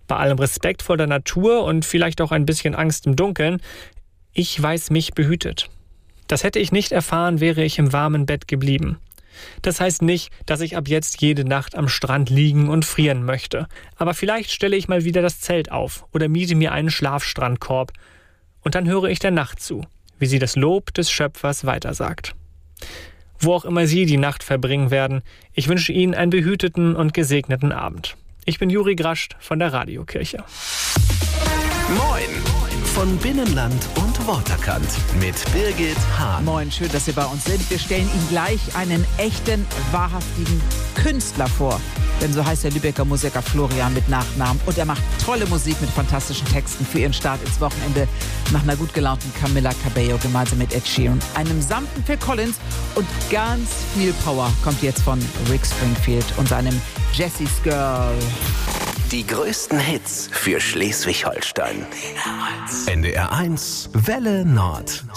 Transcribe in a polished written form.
Bei allem Respekt vor der Natur und vielleicht auch ein bisschen Angst im Dunkeln, ich weiß mich behütet. Das hätte ich nicht erfahren, wäre ich im warmen Bett geblieben. Das heißt nicht, dass ich ab jetzt jede Nacht am Strand liegen und frieren möchte. Aber vielleicht stelle ich mal wieder das Zelt auf oder miete mir einen Schlafstrandkorb. Und dann höre ich der Nacht zu, wie sie das Lob des Schöpfers weitersagt. Wo auch immer Sie die Nacht verbringen werden, ich wünsche Ihnen einen behüteten und gesegneten Abend. Ich bin Juri Grascht von der Radiokirche. Moin! Von Binnenland und Waterkant mit Birgit Hahn. Moin, schön, dass Sie bei uns sind. Wir stellen Ihnen gleich einen echten, wahrhaftigen Künstler vor. Denn so heißt der Lübecker Musiker Florian mit Nachnamen. Und er macht tolle Musik mit fantastischen Texten für Ihren Start ins Wochenende nach einer gut gelaunten Camila Cabello gemeinsam mit Ed Sheeran. Einem sanften Phil Collins und ganz viel Power kommt jetzt von Rick Springfield und seinem Jessie's Girl. Die größten Hits für Schleswig-Holstein. NDR 1 Welle Nord.